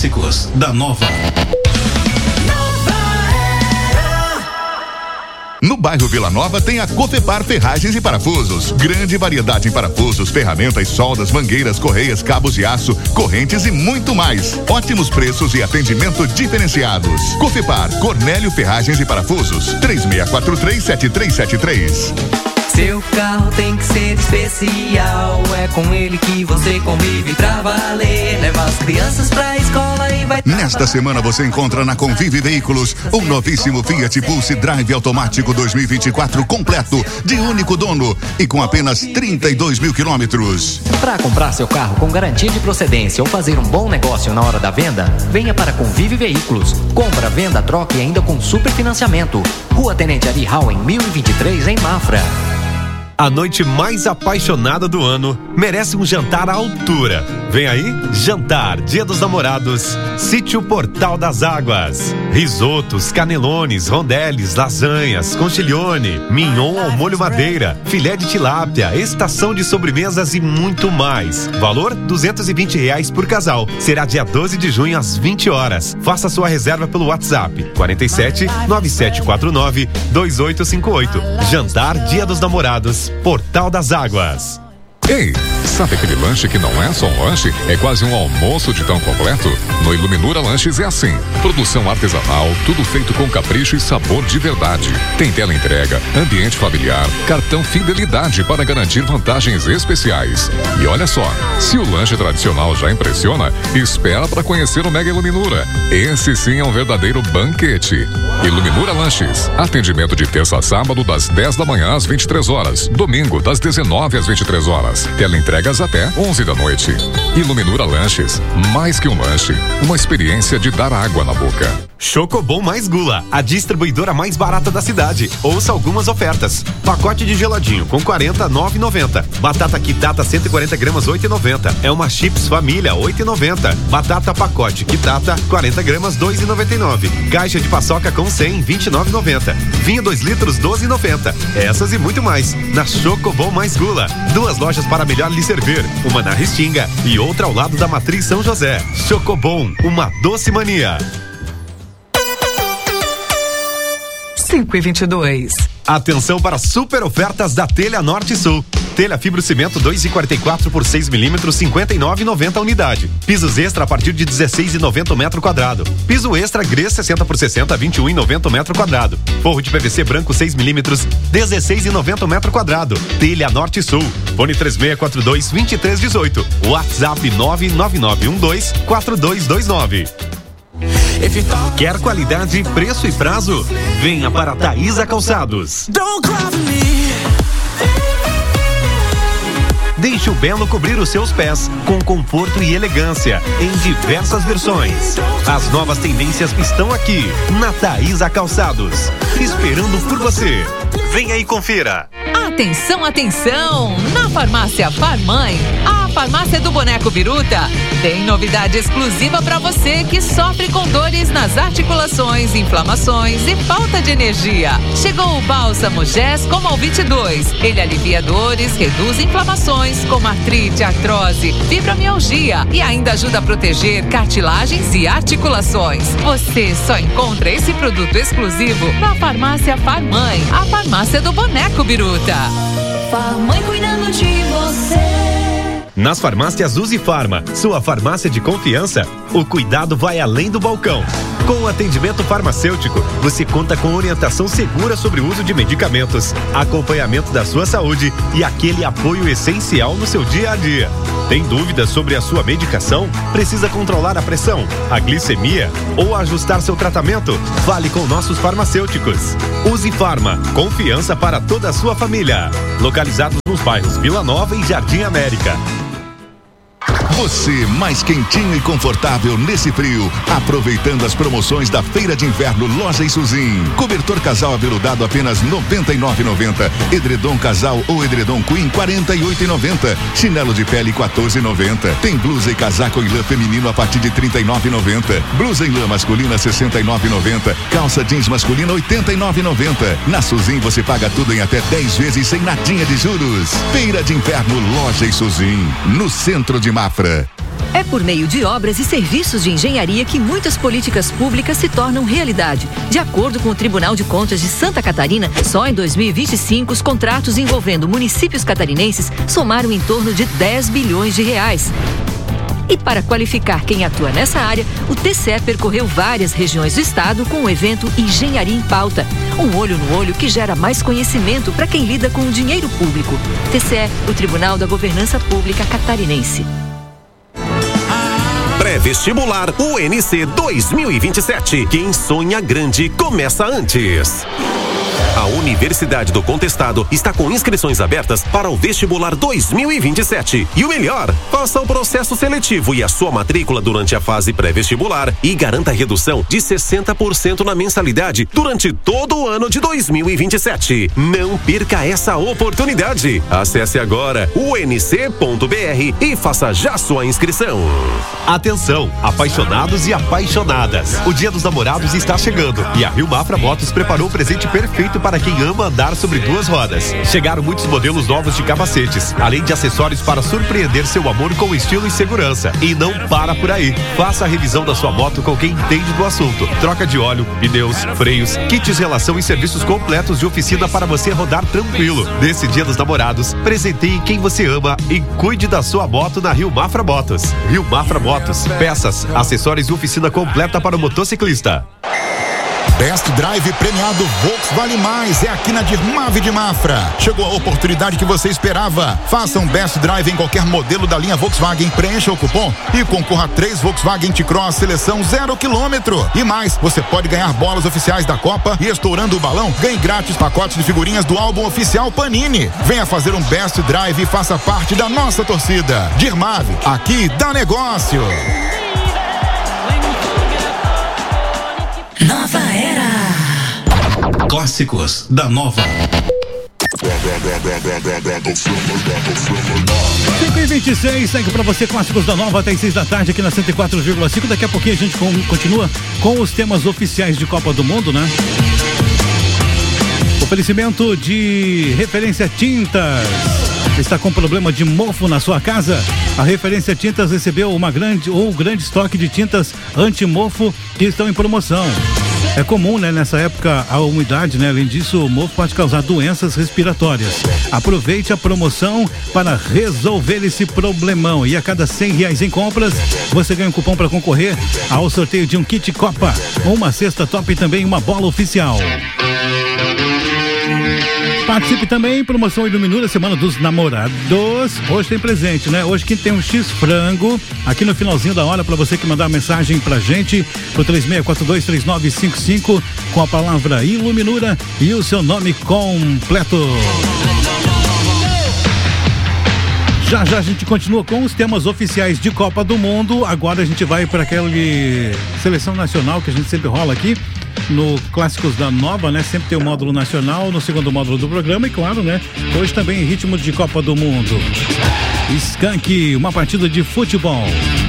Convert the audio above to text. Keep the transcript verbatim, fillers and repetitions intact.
clássicos da Nova. No bairro Vila Nova tem a Cofepar Ferragens e Parafusos. Grande variedade em parafusos, ferramentas, soldas, mangueiras, correias, cabos de aço, correntes e muito mais. Ótimos preços e atendimento diferenciados. Cofepar, Cornélio Ferragens e Parafusos. três seis quatro três, sete três sete três. Seu carro tem que ser especial. É com ele que você convive pra valer. Leva as crianças pra escola e vai trabalhar. Nesta semana você encontra na Convive Veículos um novíssimo Fiat Pulse Drive automático dois mil e vinte e quatro completo, de único dono e com apenas trinta e dois mil quilômetros. Para comprar seu carro com garantia de procedência ou fazer um bom negócio na hora da venda, venha para Convive Veículos. Compra, venda, troca e ainda com super financiamento. Rua Tenente Ari Howen, mil e vinte e três, em Mafra. A noite mais apaixonada do ano merece um jantar à altura. Vem aí, jantar Dia dos Namorados, Sítio Portal das Águas. Risotos, canelones, rondeles, lasanhas, conchiglione, mignon ao molho madeira, filé de tilápia, estação de sobremesas e muito mais. Valor duzentos e vinte reais por casal. Será dia doze de junho às vinte horas. Faça sua reserva pelo WhatsApp quarenta e sete, nove sete quatro nove, dois oito cinco oito. Jantar Dia dos Namorados, Portal das Águas. Ei, sabe aquele lanche que não é só um lanche, é quase um almoço de tão completo? No Iluminura Lanches é assim. Produção artesanal, tudo feito com capricho e sabor de verdade. Tem tela entrega, ambiente familiar, cartão fidelidade para garantir vantagens especiais. E olha só, se o lanche tradicional já impressiona, espera para conhecer o Mega Iluminura. Esse sim é um verdadeiro banquete. Iluminura Lanches. Atendimento de terça a sábado das dez da manhã às vinte e três horas. Domingo das dezenove às vinte e três horas. Tela entregas até onze da noite. Iluminura Lanches, mais que um lanche, uma experiência de dar água na boca. Chocobon mais Gula, a distribuidora mais barata da cidade. Ouça algumas ofertas. Pacote de geladinho com quarenta, nove e noventa. Batata Kitata cento e quarenta gramas, oito e noventa. É uma chips família, oito e noventa. Batata pacote Kitata quarenta gramas, dois e noventa e nove. Caixa de paçoca com cem, vinte e nove e noventa. Vinho dois litros, doze e noventa. Essas e muito mais na Chocobon mais Gula. Duas lojas para melhor lhe servir, uma na Restinga e outra ao lado da Matriz São José. Chocobon, uma doce mania. cinco e vinte e dois. Atenção para super ofertas da Telha Norte Sul. Telha fibro cimento dois e quarenta e quatro por seis milímetros, cinquenta e nove e noventa unidade. Pisos extra a partir de dezesseis e noventa metro quadrado. Piso extra Gres sessenta por sessenta, vinte e um e noventa metro quadrado. Forro de P V C branco seis milímetros, dezesseis e noventa metro quadrado. Telha Norte Sul. Fone três seis quatro dois, dois três um oito. WhatsApp nove nove nove um dois, quatro dois dois nove. Quer qualidade, preço e prazo? Venha para Taísa Calçados. Deixe o Belo cobrir os seus pés com conforto e elegância em diversas versões. As novas tendências estão aqui na Taísa Calçados, esperando por você. Venha e confira. Atenção, atenção! Na Farmácia Farmãe, a farmácia do Boneco Biruta, tem novidade exclusiva para você que sofre com dores nas articulações, inflamações e falta de energia. Chegou o Bálsamo Gés com Malvite dois. Ele alivia dores, reduz inflamações como artrite, artrose, fibromialgia e ainda ajuda a proteger cartilagens e articulações. Você só encontra esse produto exclusivo na Farmácia Farmãe, a farmácia do Boneco Biruta. Farmãe cuidando de você. Nas farmácias Uzi Farma, sua farmácia de confiança, o cuidado vai além do balcão. Com o atendimento farmacêutico, você conta com orientação segura sobre o uso de medicamentos, acompanhamento da sua saúde e aquele apoio essencial no seu dia a dia. Tem dúvidas sobre a sua medicação? Precisa controlar a pressão, a glicemia ou ajustar seu tratamento? Fale com nossos farmacêuticos. Uzi Farma, confiança para toda a sua família. Localizados nos bairros Vila Nova e Jardim América. Você mais quentinho e confortável nesse frio, aproveitando as promoções da Feira de Inverno Loja Isuzin. Cobertor casal aveludado apenas noventa e nove reais e noventa centavos. Edredom casal ou edredom queen quarenta e oito reais e noventa centavos. Chinelo de pele quatorze reais e noventa centavos. Tem blusa e casaco em lã feminino a partir de trinta e nove reais e noventa centavos. Blusa em lã masculina sessenta e nove reais e noventa centavos. Calça jeans masculina oitenta e nove reais e noventa centavos. Na Suzin você paga tudo em até dez vezes sem nadinha de juros. Feira de Inverno Loja Isuzin, no centro de Mafra. É por meio de obras e serviços de engenharia que muitas políticas públicas se tornam realidade. De acordo com o Tribunal de Contas de Santa Catarina, só em dois mil e vinte e cinco os contratos envolvendo municípios catarinenses somaram em torno de dez bilhões de reais. E para qualificar quem atua nessa área, o T C E percorreu várias regiões do estado com o evento Engenharia em Pauta. Um olho no olho que gera mais conhecimento para quem lida com o dinheiro público. T C E, o Tribunal da Governança Pública Catarinense. Pré-vestibular U N C dois mil e vinte e sete. Quem sonha grande começa antes. A Universidade do Contestado está com inscrições abertas para o vestibular dois mil e vinte e sete. E o melhor, faça o processo seletivo e a sua matrícula durante a fase pré-vestibular e garanta redução de sessenta por cento na mensalidade durante todo o ano de dois mil e vinte e sete. Não perca essa oportunidade. Acesse agora u n c ponto b r e faça já sua inscrição. Atenção, apaixonados e apaixonadas. O Dia dos Namorados está chegando e a Rio Mafra Motos preparou o presente perfeito para quem ama andar sobre duas rodas. Chegaram muitos modelos novos de capacetes, além de acessórios para surpreender seu amor com estilo e segurança. E não para por aí. Faça a revisão da sua moto com quem entende do assunto. Troca de óleo, pneus, freios, kits relação e serviços completos de oficina para você rodar tranquilo. Nesse Dia dos Namorados, presenteie quem você ama e cuide da sua moto na Rio Mafra Motos. Rio Mafra Motos, peças, acessórios e oficina completa para o motociclista. Best Drive premiado Volks Vale Mais é aqui na Dirmave de Mafra. Chegou a oportunidade que você esperava. Faça um Best Drive em qualquer modelo da linha Volkswagen, preencha o cupom e concorra a três Volkswagen T-Cross seleção zero quilômetro. E mais, você pode ganhar bolas oficiais da Copa e estourando o balão, ganhe grátis pacotes de figurinhas do álbum oficial Panini. Venha fazer um Best Drive e faça parte da nossa torcida. Dirmave, aqui dá negócio. Nova Era. Clássicos da Nova. cinco e vinte e seis, segue pra você Clássicos da Nova até as seis da tarde aqui na cento e quatro vírgula cinco. Daqui a pouquinho a gente continua com os temas oficiais de Copa do Mundo, né? Oferecimento de Referência Tintas. Está com problema de mofo na sua casa? A Referência Tintas recebeu uma grande ou grande estoque de tintas anti-mofo que estão em promoção. É comum, né, nessa época, a umidade, né? Além disso, o mofo pode causar doenças respiratórias. Aproveite a promoção para resolver esse problemão. E a cada cem reais em compras, você ganha um cupom para concorrer ao sorteio de um kit Copa, uma cesta top e também uma bola oficial. Participe também, promoção Iluminura, Semana dos Namorados. Hoje tem presente, né? Hoje quem tem um X-Frango, aqui no finalzinho da hora, pra você que mandar mensagem pra gente, pro três seis quatro dois, três nove cinco cinco, com a palavra Iluminura e o seu nome completo. Já já a gente continua com os temas oficiais de Copa do Mundo. Agora a gente vai para aquele seleção nacional que a gente sempre rola aqui no Clássicos da Nova, né? Sempre tem o módulo nacional no segundo módulo do programa e claro, né? Hoje também em ritmo de Copa do Mundo. Skank, uma partida de futebol.